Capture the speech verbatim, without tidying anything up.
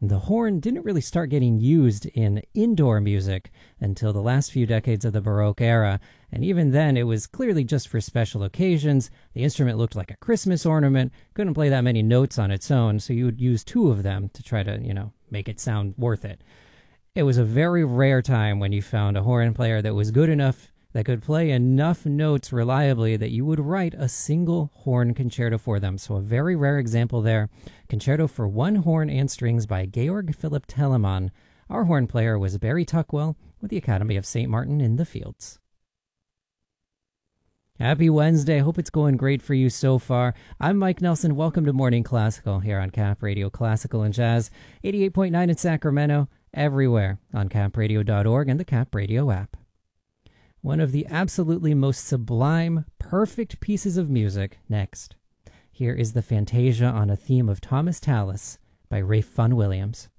The horn didn't really start getting used in indoor music until the last few decades of the Baroque era, and even then it was clearly just for special occasions. The instrument looked like a Christmas ornament, couldn't play that many notes on its own, so you would use two of them to try to, you know, make it sound worth it. It was a very rare time when you found a horn player that was good enough, that could play enough notes reliably that you would write a single horn concerto for them. So a very rare example there. Concerto for one horn and strings by Georg Philipp Telemann. Our horn player was Barry Tuckwell with the Academy of Saint Martin in the Fields. Happy Wednesday. Hope it's going great for you so far. I'm Mike Nelson. Welcome to Morning Classical here on Cap Radio Classical and Jazz. eighty-eight point nine in Sacramento, everywhere on cap radio dot org and the Cap Radio app. One of the absolutely most sublime, perfect pieces of music next. Here is the Fantasia on a theme of Thomas Tallis by Ralph Vaughan Williams.